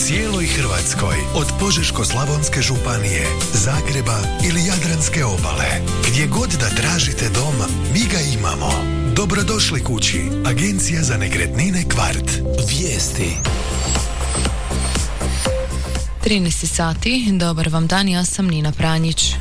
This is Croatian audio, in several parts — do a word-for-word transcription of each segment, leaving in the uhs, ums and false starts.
cijeloj Hrvatskoj, od Požeško-slavonske županije, Zagreba ili Jadranske obale. Gdje god da tražite dom, mi ga imamo. Dobrodošli kući. Agencija za nekretnine Kvart. Vijesti. trinaest sati, dobar vam dan, ja sam Nina Pranjić.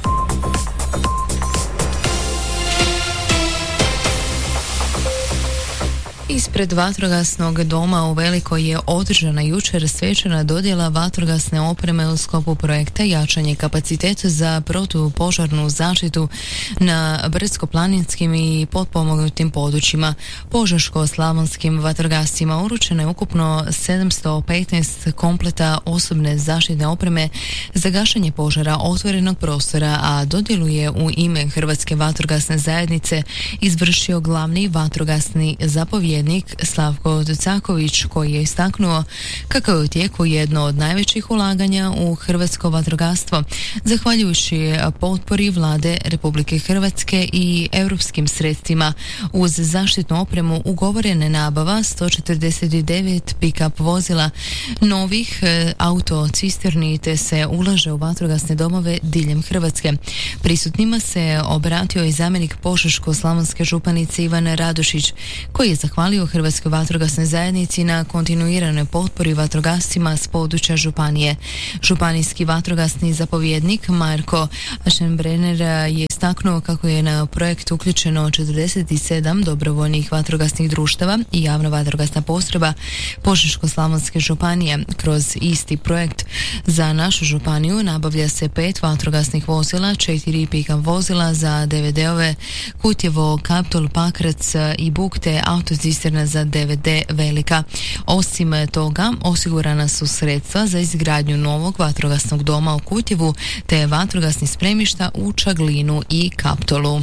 Ispred vatrogasnog doma u Velikoj je održana jučer svečana dodjela vatrogasne opreme u sklopu projekta jačanje kapaciteta za protupožarnu zaštitu na brdsko-planinskim i potpomognutim područjima. Požeško-slavonskim vatrogascima uručeno je ukupno sedamsto petnaest kompleta osobne zaštitne opreme za gašenje požara otvorenog prostora, a dodjelu je u ime Hrvatske vatrogasne zajednice izvršio glavni vatrogasni zapovjednik Slavko Ducaković, koji je istaknuo kako je u tijeku jedno od najvećih ulaganja u hrvatsko vatrogastvo, zahvaljujući potpori Vlade Republike Hrvatske i europskim sredstvima. Uz zaštitnu opremu ugovorene nabava sto četrdeset devet pick-up vozila, novih autocisterni, te se ulaže u vatrogasne domove diljem Hrvatske. Prisutnima se obratio i zamjenik Požeško-slavonske županice Ivan Radošić, koji je zahvalio Hrvatskoj vatrogasnoj zajednici na kontinuiranoj potpori vatrogascima s područja županije. Županijski vatrogasni zapovjednik Marko Aschenbrenner je istaknuo kako je na projekt uključeno četrdeset sedam dobrovoljnih vatrogasnih društava i javna vatrogasna postrojba Požeško-slavonske županije. Kroz isti projekt za našu županiju nabavlja se pet vatrogasnih vozila, četiri pick-up vozila za D V D-ove, Kutjevo, Kaptol, Pakrac i Buk, te autocisterna za D V D Velika. Osim toga, osigurana su sredstva za izgradnju novog vatrogasnog doma u Kutjevu te vatrogasnih spremišta u Čaglinu i Kaptolu.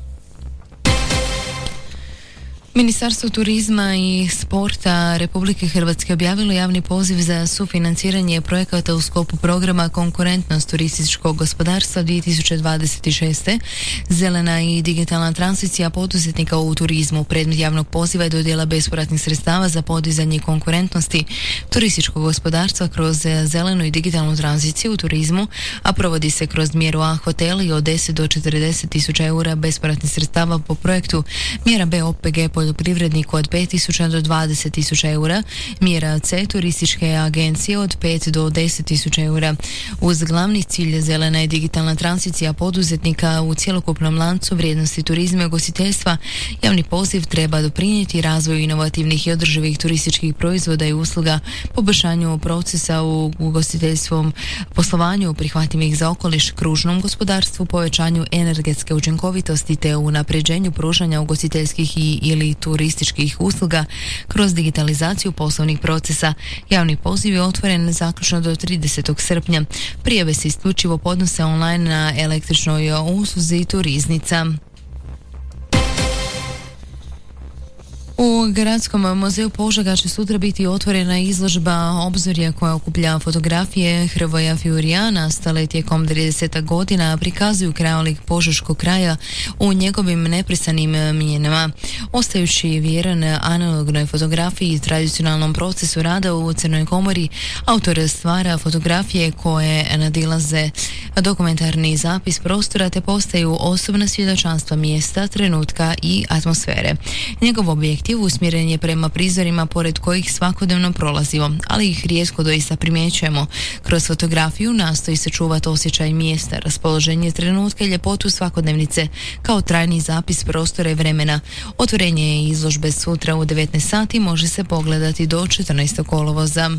Ministarstvo turizma i sporta Republike Hrvatske objavilo javni poziv za sufinanciranje projekata u sklopu programa Konkurentnost turističkog gospodarstva dvije tisuće dvadeset šeste. Zelena i digitalna tranzicija poduzetnika u turizmu. Predmet javnog poziva je dodjela bespovratnih sredstava za podizanje konkurentnosti turističkog gospodarstva kroz zelenu i digitalnu tranziciju u turizmu, a provodi se kroz mjeru A hoteli od deset do četrdeset tisuća eura bespovratnih sredstava po projektu, mjera B O P G poljoprivredniku od pet tisuća do dvadeset tisuća eura, mjera C turističke agencije od pet do deset tisuća eura. Uz glavni cilj zelena i digitalna tranzicija poduzetnika u cjelokupnom lancu vrijednosti turizma i ugostiteljstva, javni poziv treba doprinijeti razvoju inovativnih i održivih turističkih proizvoda i usluga, poboljšanju procesa u ugostiteljskom poslovanju prihvatljivih za okoliš, kružnom gospodarstvu, povećanju energetske učinkovitosti te unapređenju pružanja ugostiteljskih i ili turističkih usluga kroz digitalizaciju poslovnih procesa. Javni poziv je otvoren zaključno do tridesetog srpnja. Prijave se isključivo podnose online na električnoj usluzi Turiznica. U Gradskom muzeju Požega će sutra biti otvorena izložba Obzorje koja okuplja fotografije Hrvoja Fjurija nastale tijekom trideset godina, prikazuju krajolik Požeškog kraja u njegovim neprisanim mijenama. Ostajući vjeran analognoj fotografiji i tradicionalnom procesu rada u Crnoj komori, autor stvara fotografije koje nadilaze dokumentarni zapis prostora te postaju osobna svjedočanstva mjesta, trenutka i atmosfere. Njegov objektiv usmjeren je prema prizorima pored kojih svakodnevno prolazimo, ali ih rijetko doista primjećujemo. Kroz fotografiju nastoji se čuvati osjećaj mjesta, raspoloženje trenutka i ljepotu svakodnevnice kao trajni zapis prostora i vremena. Otvorenje izložbe sutra u devetnaest sati može se pogledati do četrnaestog kolovoza.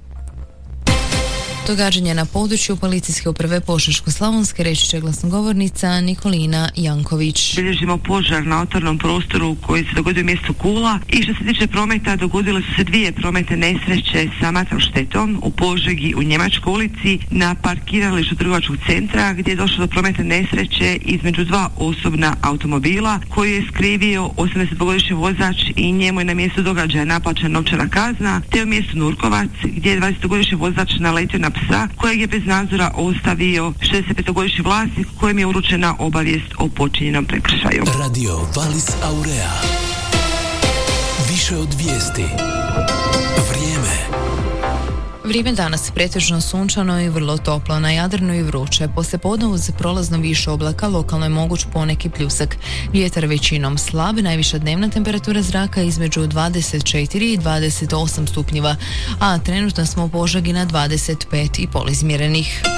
Događanja na području policijske uprave Požeško-slavonske reći će glasnogovornica Nikolina Janković. Bilježimo požar na otvorenom prostoru koji se dogodio u mjestu Kula i što se tiče prometa, dogodile su se dvije prometne nesreće sa materijalnom štetom u Požegi u Njemačkoj ulici na parkiralištu trgovačkog centra gdje je došlo do prometne nesreće između dva osobna automobila koji je skrivio osamnaestogodišnji vozač i njemu je na mjestu događaja naplaćena novčana kazna, te u mjestu Nurkovac gdje je dvadesetogodišnji vozač naletio na psa kojeg je bez nadzora ostavio šezdesetpetogodišnji vlasnik kojem je uručena obavijest o počinjenom prekršaju. Radio Valis Aurea. Više od vijesti. Vrijeme. Vrijeme danas pretežno sunčano i vrlo toplo, na Jadranu i vruće. Poslijepodne uz prolazno više oblaka lokalno je moguć poneki pljusak. Vjetar većinom slab, najviša dnevna temperatura zraka između dvadeset četiri i dvadeset osam stupnjeva, a trenutno smo u Požegi na dvadeset pet i pol izmjerenih.